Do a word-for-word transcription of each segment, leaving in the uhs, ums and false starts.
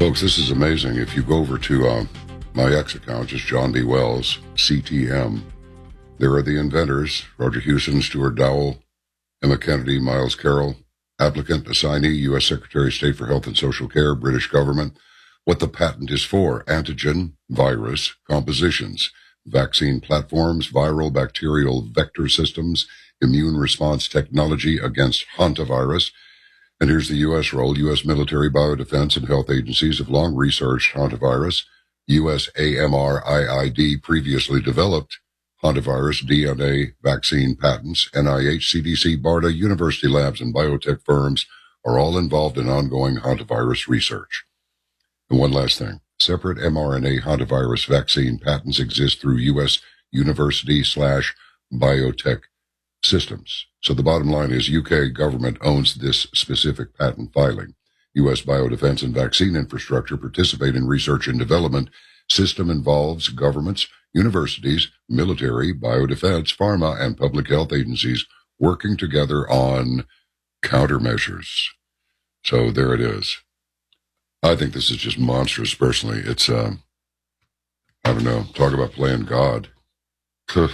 Folks, this is amazing. If you go over to uh, my X account, just John B. Wells, C T M, there are the inventors, Roger Houston, Stuart Dowell, Emma Kennedy, Miles Carroll, applicant, assignee, U S Secretary of State for Health and Social Care, British government, what the patent is for, antigen, virus, compositions, vaccine platforms, viral bacterial vector systems, immune response technology against hantavirus. And here's the U S role. U S military, biodefense, and health agencies have long researched hantavirus. U S A M R I I D previously developed hantavirus D N A vaccine patents. N I H, C D C, BARDA, university labs, and biotech firms are all involved in ongoing hantavirus research. And one last thing. Separate mRNA hantavirus vaccine patents exist through U S university slash biotech systems. So the bottom line is U K government owns this specific patent filing. U S biodefense and vaccine infrastructure participate in research and development. System involves governments, universities, military, biodefense, pharma, and public health agencies working together on countermeasures. So there it is. I think this is just monstrous, personally. It's, um, I don't know, talk about playing God. What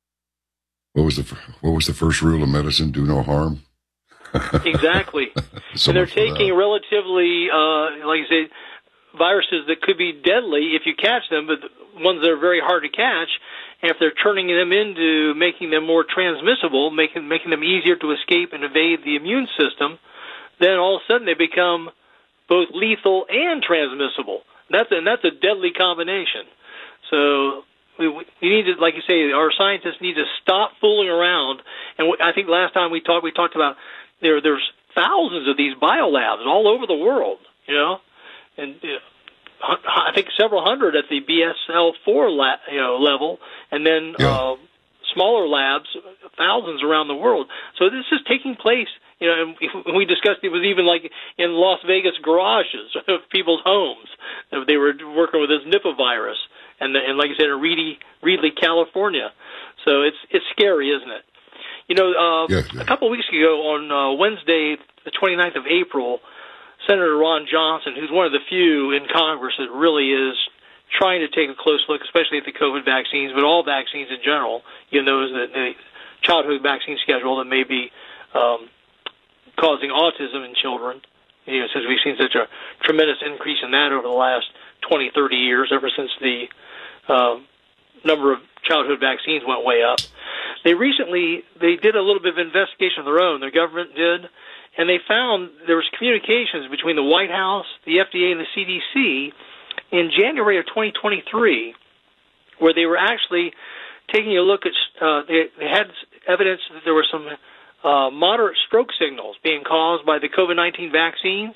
was the what was the first rule of medicine? Do no harm. Exactly. So and they're much for taking that. relatively, uh, like you say, viruses that could be deadly if you catch them, but ones that are very hard to catch. And if they're turning them into making them more transmissible, making making them easier to escape and evade the immune system, then all of a sudden they become both lethal and transmissible. That's and that's a deadly combination. So we, we need to, like you say, our scientists need to stop fooling around. And I think last time we talked, we talked about there. There's thousands of these biolabs all over the world, you know, and uh, I think several hundred at the B S L four la, you know, level, and then Yeah. uh, smaller labs, thousands around the world. So this is taking place. You know, and we discussed it was even like in Las Vegas garages of people's homes. They were working with this Nipah virus, and, and like I said, in Reedy, Reedley, California. So it's it's scary, isn't it? You know, uh, Yeah, yeah. a couple of weeks ago on uh, Wednesday, the twenty-ninth of April, Senator Ron Johnson, who's one of the few in Congress that really is trying to take a close look, especially at the COVID vaccines, but all vaccines in general, you know, the, the childhood vaccine schedule that may be um, causing autism in children, you know, since we've seen such a tremendous increase in that over the last twenty, thirty years, ever since the uh, number of childhood vaccines went way up. They recently, they did a little bit of investigation of their own, the government did, and they found there was communications between the White House, the F D A, and the C D C in January of twenty twenty-three, where they were actually taking a look at, uh, they, they had evidence that there were some uh, moderate stroke signals being caused by the COVID nineteen vaccines,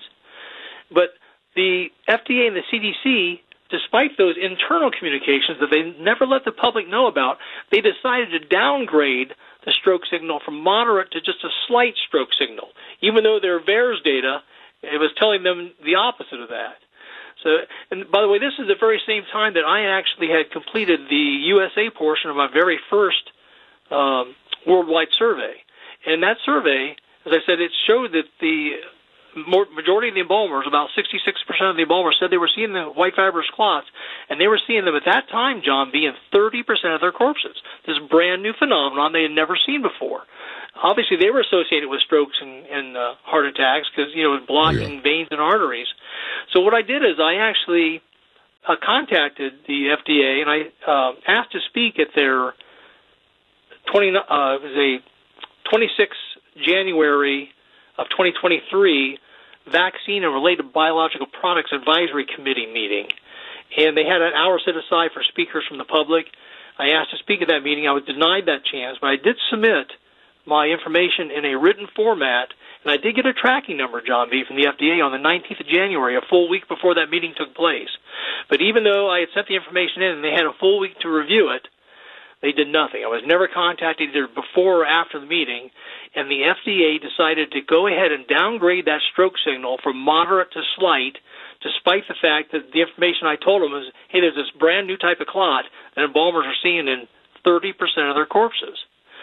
but the F D A and the C D C, despite those internal communications that they never let the public know about, they decided to downgrade the stroke signal from moderate to just a slight stroke signal, even though their V A E R S data, it was telling them the opposite of that. So, and by the way, this is the very same time that I actually had completed the U S A portion of my very first um, worldwide survey. And that survey, as I said, it showed that the more, majority of the embalmers, about sixty-six percent of the embalmers, said they were seeing the white fibrous clots, and they were seeing them at that time, John B., in thirty percent of their corpses. This brand new phenomenon they had never seen before. Obviously, they were associated with strokes and, and uh, heart attacks because, you know, it was blocking Yeah. veins and arteries. So what I did is I actually uh, contacted the F D A, and I uh, asked to speak at their twenty, uh, it was a twenty-sixth January of twenty twenty-three Vaccine and Related Biological Products Advisory Committee meeting. And they had an hour set aside for speakers from the public. I asked to speak at that meeting. I was denied that chance, but I did submit my information in a written format, and I did get a tracking number, John B., from the F D A on the nineteenth of January, a full week before that meeting took place. But even though I had sent the information in and they had a full week to review it, they did nothing. I was never contacted either before or after the meeting, and the F D A decided to go ahead and downgrade that stroke signal from moderate to slight, despite the fact that the information I told them was, hey, there's this brand new type of clot that embalmers are seeing in thirty percent of their corpses.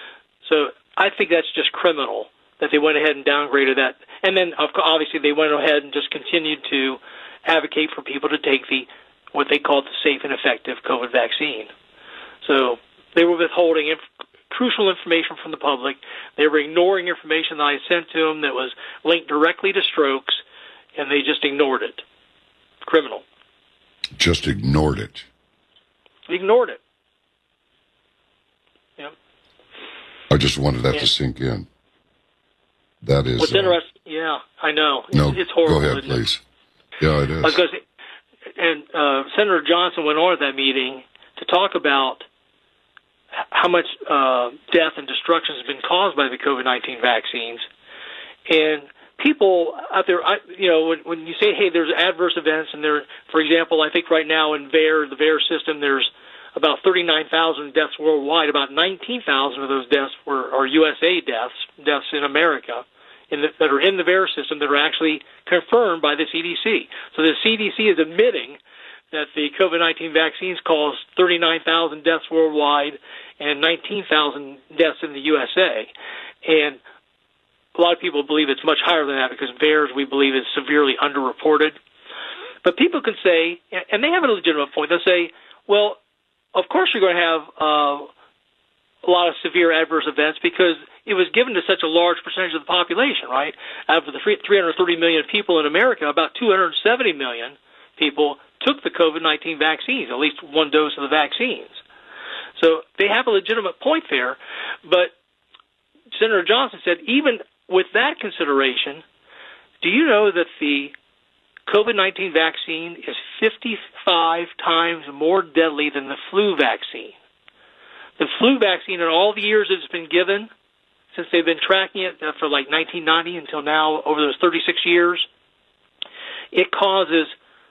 So I think that's just criminal that they went ahead and downgraded that. And then, obviously, they went ahead and just continued to advocate for people to take the what they call the safe and effective COVID vaccine. So they were withholding inf- crucial information from the public. They were ignoring information that I sent to them that was linked directly to strokes, and they just ignored it. Criminal. Just ignored it. Ignored it. Yep. I just wanted that yeah. to sink in. That is... What's uh, interesting, yeah, I know. It's, no, it's horrible. go ahead, please. It? Yeah, it is. I was going to say, and uh, Senator Johnson went on at that meeting to talk about how much uh, death and destruction has been caused by the COVID nineteen vaccines. And people out there, I, you know, when, when you say, hey, there's adverse events, and there, for example, I think right now in V A E R, the V A E R system, there's about thirty-nine thousand deaths worldwide. About nineteen thousand of those deaths were are U S A deaths, deaths in America, in the, that are in the V A E R system that are actually confirmed by the C D C. So the C D C is admitting that the COVID nineteen vaccines caused thirty-nine thousand deaths worldwide and nineteen thousand deaths in the U S A. And a lot of people believe it's much higher than that because V A E R, we believe, is severely underreported. But people can say, and they have a legitimate point, they'll say, well, of course you're going to have uh, a lot of severe adverse events because it was given to such a large percentage of the population, right? Out of the three hundred thirty million people in America, about two hundred seventy million people took the COVID nineteen vaccines, at least one dose of the vaccines. So they have a legitimate point there. But Senator Johnson said, even with that consideration, do you know that the COVID nineteen vaccine is fifty-five times more deadly than the flu vaccine? The flu vaccine, in all the years it's been given, since they've been tracking it for like nineteen ninety until now, over those thirty-six years, it causes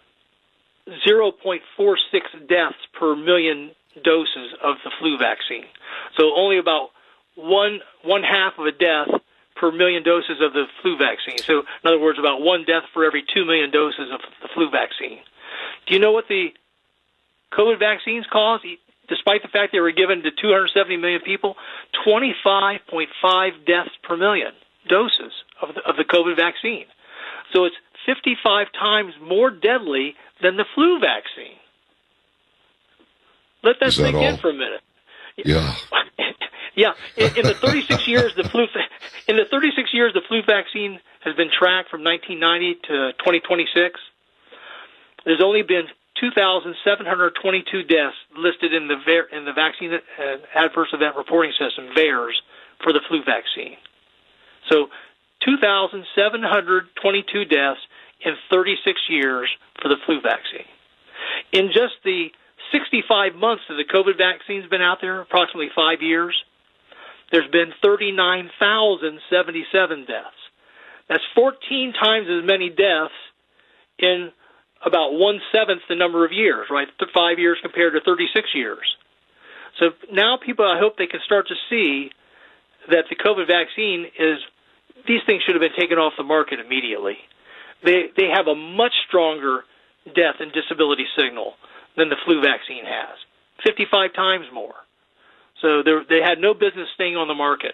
zero point four six deaths per million doses of the flu vaccine. So only about one one half of a death per million doses of the flu vaccine. So in other words, about one death for every two million doses of the flu vaccine. Do you know what the COVID vaccines cause? Despite the fact they were given to two hundred seventy million people, twenty-five point five deaths per million doses of the, of the COVID vaccine. So it's fifty-five times more deadly than the flu vaccine. Let that sink in for a minute. Yeah. Yeah. In, in the thirty-six years the flu in the thirty-six years the flu vaccine has been tracked from nineteen ninety to twenty twenty-six, there's only been two thousand seven hundred twenty-two deaths listed in the in the vaccine uh, adverse event reporting system, V A E Rs, for the flu vaccine. So two thousand seven hundred twenty-two deaths in thirty-six years for the flu vaccine. In just the sixty-five months that the COVID vaccine's been out there, approximately five years, there's been thirty-nine thousand seventy-seven deaths. That's fourteen times as many deaths in about one-seventh the number of years, right? Five years compared to thirty-six years. So now people, I hope they can start to see that the COVID vaccine is, these things should have been taken off the market immediately. They they have a much stronger death and disability signal than the flu vaccine has, fifty-five times more. So they had no business staying on the market.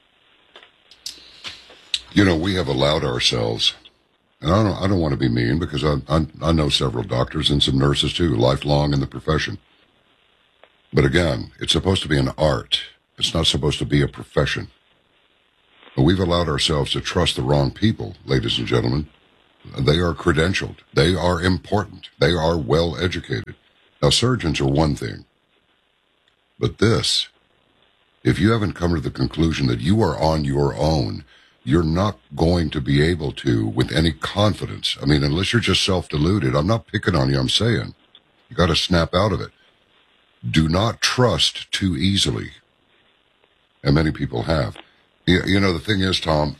You know, we have allowed ourselves, and I don't, I don't want to be mean because I, I, I know several doctors and some nurses too, lifelong in the profession. But again, it's supposed to be an art. It's not supposed to be a profession. But we've allowed ourselves to trust the wrong people, ladies and gentlemen. They are credentialed. They are important. They are well educated. Now, surgeons are one thing. But this, if you haven't come to the conclusion that you are on your own, you're not going to be able to with any confidence. I mean, unless you're just self-deluded. I'm not picking on you. I'm saying you got to snap out of it. Do not trust too easily. And many people have. You, you know, the thing is, Tom,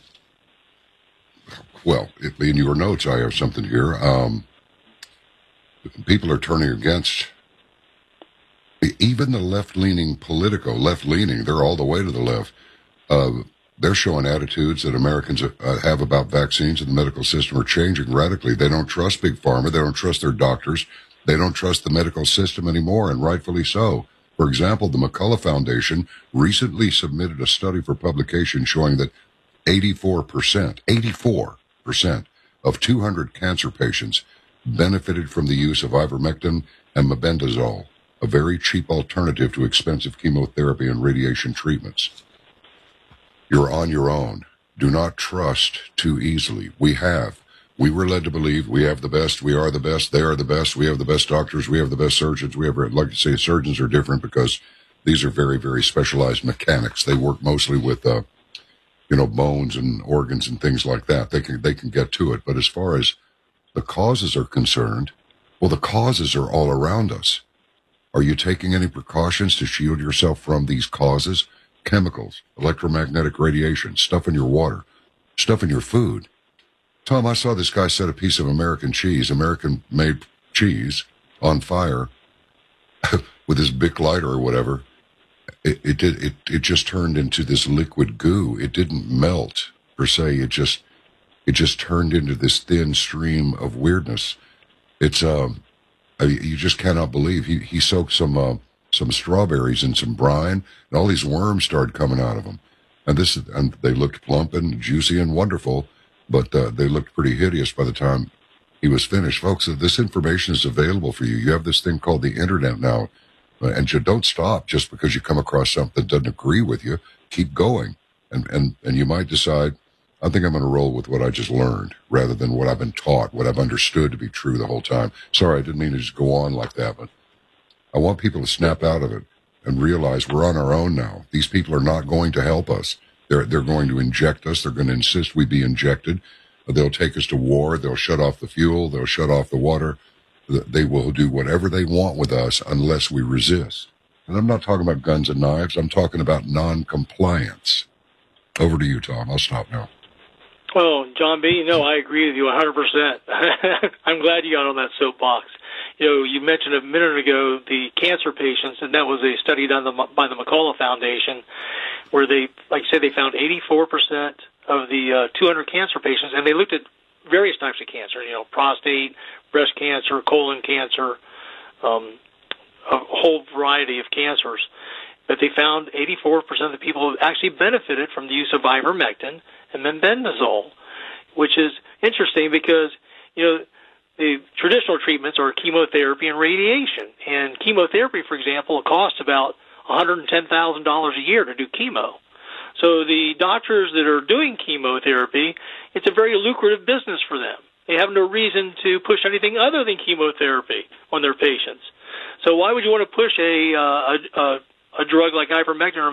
well, in your notes, I have something here. Um, people are turning against even the left-leaning Politico, left-leaning, they're all the way to the left. Uh, they're showing attitudes that Americans uh, have about vaccines and the medical system are changing radically. They don't trust Big Pharma. They don't trust their doctors. They don't trust the medical system anymore, and rightfully so. For example, the McCullough Foundation recently submitted a study for publication showing that eighty-four percent, eighty-four percent of two hundred cancer patients benefited from the use of ivermectin and mebendazole, a very cheap alternative to expensive chemotherapy and radiation treatments. You're on your own. Do not trust too easily. We have. We were led to believe we have the best, we are the best, they are the best, we have the best doctors, we have the best surgeons. We have, like to say, surgeons are different because these are very, very specialized mechanics. They work mostly with, uh, you know, bones and organs and things like that. They can, they can get to it. But as far as the causes are concerned, well, the causes are all around us. Are you taking any precautions to shield yourself from these causes? Chemicals, electromagnetic radiation, stuff in your water, stuff in your food. Tom, I saw this guy set a piece of American cheese, American-made cheese, on fire with his Bic lighter or whatever. It, it did. It, it just turned into this liquid goo. It didn't melt per se. It just, it just turned into this thin stream of weirdness. It's um, I mean, you just cannot believe he he soaked some uh, some strawberries in some brine, and all these worms started coming out of them. And this, and they looked plump and juicy and wonderful, but uh, they looked pretty hideous by the time he was finished. Folks, this information is available for you. You have this thing called the internet now. And you don't stop just because you come across something that doesn't agree with you. Keep going. And, and, and you might decide, I think I'm going to roll with what I just learned rather than what I've been taught, what I've understood to be true the whole time. Sorry, I didn't mean to just go on like that, but I want people to snap out of it and realize we're on our own now. These people are not going to help us. They're, they're going to inject us. They're going to insist we be injected. They'll take us to war. They'll shut off the fuel. They'll shut off the water. They will do whatever they want with us unless we resist. And I'm not talking about guns and knives. I'm talking about non-compliance. Over to you, Tom. I'll stop now. Well, John B., no, I agree with you one hundred percent. I'm glad you got on that soapbox. You know, you mentioned a minute ago the cancer patients, and that was a study done by the McCullough Foundation, where they, like you said, they found eighty-four percent of the uh, two hundred cancer patients, and they looked at various types of cancer, you know, prostate, breast cancer, colon cancer, um, a whole variety of cancers. But they found eighty-four percent of the people actually benefited from the use of ivermectin and mebendazole, which is interesting because, you know, the traditional treatments are chemotherapy and radiation. And chemotherapy, for example, costs about one hundred ten thousand dollars a year to do chemo. So the doctors that are doing chemotherapy, it's a very lucrative business for them. They have no reason to push anything other than chemotherapy on their patients. So why would you want to push a uh, a, a drug like ivermectin or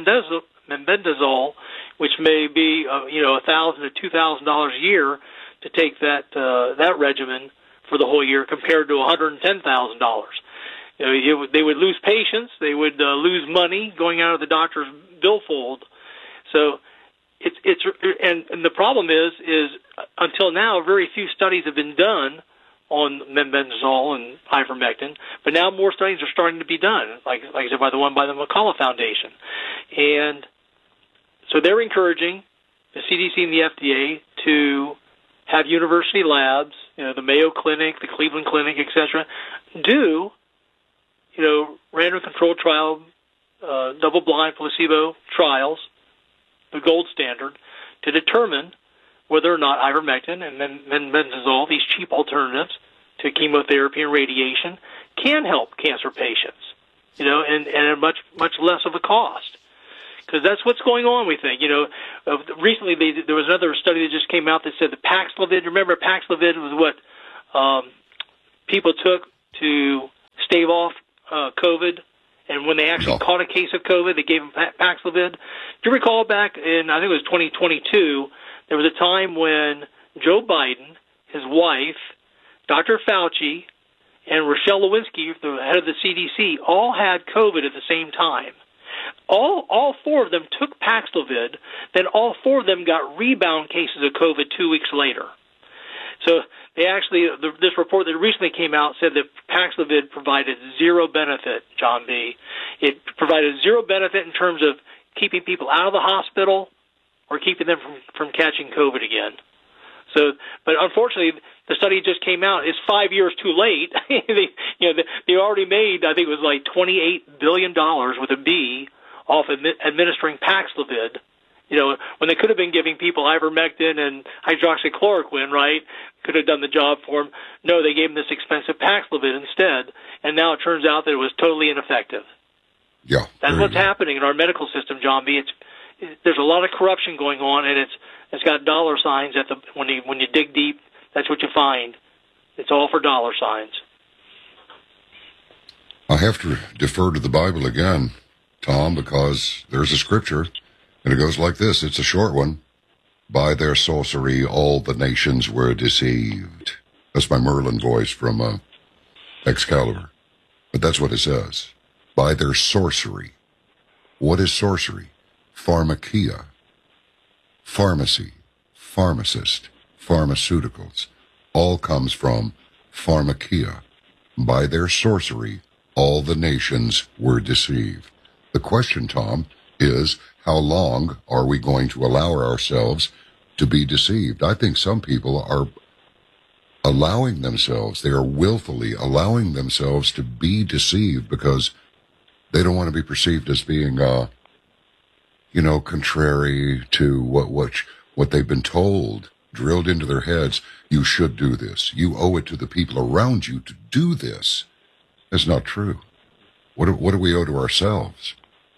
mebendazole, which may be uh, you know a thousand to two thousand dollars a year to take that uh, that regimen for the whole year, compared to one hundred ten thousand dollars? You know, it, they would lose patients, they would uh, lose money going out of the doctor's billfold. So it's it's and, and the problem is is until now very few studies have been done on mebendazole and ivermectin, but now more studies are starting to be done, like like I said, by the one by the McCullough Foundation, and so they're encouraging the C D C and the F D A to have university labs, you know, the Mayo Clinic, the Cleveland Clinic, et cetera, do you know random controlled trial, uh, double-blind placebo trials, the gold standard, to determine whether or not ivermectin and mebendazole, these cheap alternatives to chemotherapy and radiation, can help cancer patients, you know, and, and at much, much less of a cost. Because that's what's going on, we think. You know, uh, recently they, there was another study that just came out that said the Paxlovid, remember Paxlovid was what um, people took to stave off uh, COVID, and when they actually no. caught a case of COVID, they gave them Paxlovid. Do you recall back in, I think it was twenty twenty-two, there was a time when Joe Biden, his wife, Doctor Fauci, and Rochelle Lewinsky, the head of the C D C, all had COVID at the same time. All all four of them took Paxlovid, then all four of them got rebound cases of COVID two weeks later. So they actually, the, this report that recently came out said that Paxlovid provided zero benefit, John B. It provided zero benefit in terms of keeping people out of the hospital or keeping them from, from catching COVID again. So, but unfortunately, the study just came out. It's five years too late. they, you know, they, they already made, I think it was like twenty-eight billion dollars with a B off admi- administering Paxlovid. You know, when they could have been giving people ivermectin and hydroxychloroquine, right? could have done the job for him. No, they gave him this expensive Paxlovid instead, and now it turns out that it was totally ineffective. Yeah, that's what's happening in our medical system, John B. It's it, there's a lot of corruption going on, and it's it's got dollar signs at the when you when you dig deep. That's what you find. It's all for dollar signs. I have to defer to the Bible again, Tom, because there's a scripture, and it goes like this. It's a short one. By their sorcery, all the nations were deceived. That's my Merlin voice from uh, Excalibur. But that's what it says. By their sorcery. What is sorcery? Pharmakia. Pharmacy. Pharmacist. Pharmaceuticals. All comes from pharmakia. By their sorcery, all the nations were deceived. The question, Tom, is how long are we going to allow ourselves to be deceived? I think some people are allowing themselves, they are willfully allowing themselves to be deceived because they don't want to be perceived as being, uh, you know, contrary to what, what, what they've been told, drilled into their heads. You should do this. You owe it to the people around you to do this. That's not true. What do, what do we owe to ourselves?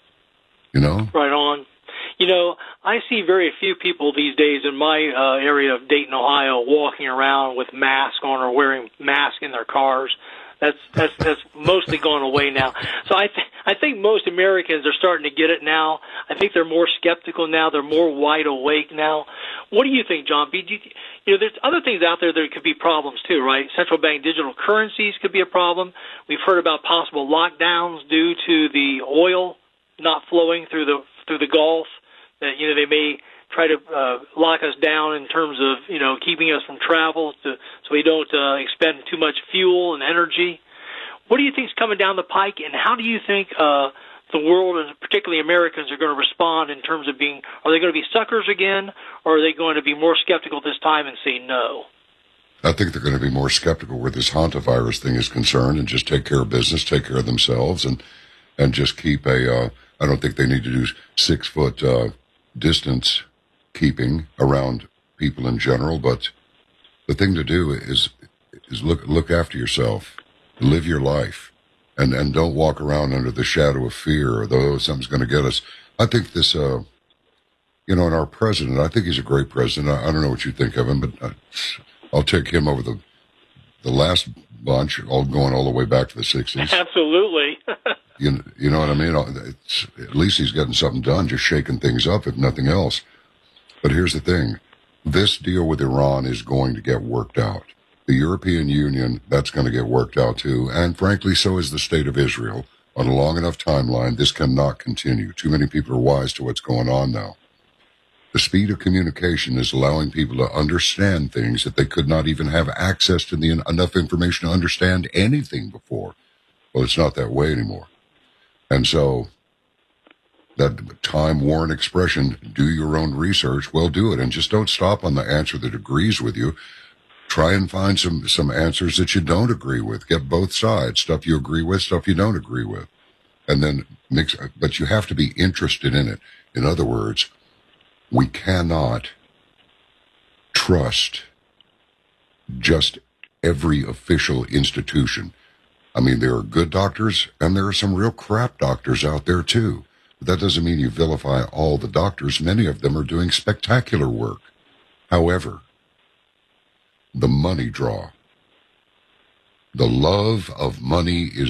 You know? Right on. You know, I see very few people these days in my uh, area of Dayton, Ohio, walking around with masks on or wearing masks in their cars. That's that's that's mostly gone away now. So I th- I think most Americans are starting to get it now. I think they're more skeptical now. They're more wide awake now. What do you think, John B? Do you, you know, there's other things out there that could be problems too, right? Central bank digital currencies could be a problem. We've heard about possible lockdowns due to the oil not flowing through the through the Gulf. That, you know, they may try to uh, lock us down in terms of, you know, keeping us from travel to, so we don't uh, expend too much fuel and energy. What do you think is coming down the pike, and how do you think uh, the world, and particularly Americans, are going to respond in terms of being, are they going to be suckers again, or are they going to be more skeptical this time and say no? I think they're going to be more skeptical where this hantavirus thing is concerned and just take care of business, take care of themselves, and and just keep a, uh, I don't think they need to do six-foot uh, distance keeping around people in general, but the thing to do is is look look after yourself, live your life, and and don't walk around under the shadow of fear or though something's going to get us. I think this, uh, you know, and our president, I think he's a great president. I, I don't know what you think of him, but I, I'll take him over the the last bunch, all going all the way back to the sixties. Absolutely. you, you know what I mean? It's, at least he's getting something done, just shaking things up, if nothing else. But here's the thing. This deal with Iran is going to get worked out. The European Union, that's going to get worked out too. And frankly, so is the state of Israel. On a long enough timeline, this cannot continue. Too many people are wise to what's going on now. The speed of communication is allowing people to understand things that they could not even have access to the, enough information to understand anything before. Well, it's not that way anymore. And so that time-worn expression, do your own research, well, do it. And just don't stop on the answer that agrees with you. Try and find some, some answers that you don't agree with. Get both sides, stuff you agree with, stuff you don't agree with. And then mix, but you have to be interested in it. In other words, we cannot trust just every official institution. I mean, there are good doctors and there are some real crap doctors out there too. That doesn't mean you vilify all the doctors. Many of them are doing spectacular work. However, the money draw, the love of money is